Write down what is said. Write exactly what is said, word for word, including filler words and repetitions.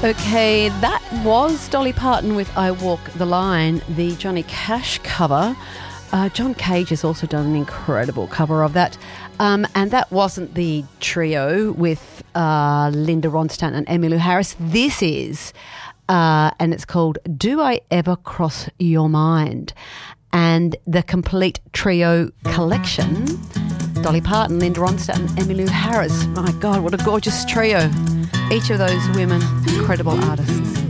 Okay, that was Dolly Parton with I Walk the Line, the Johnny Cash cover. Uh, John Cage has also done an incredible cover of that. Um, and that wasn't the trio with uh, Linda Ronstadt and Emmylou Harris. This is, uh, and it's called Do I Ever Cross Your Mind? And the complete trio collection, Dolly Parton, Linda Ronstadt and Emmylou Harris. My God, what a gorgeous trio. Each of those women, incredible artists.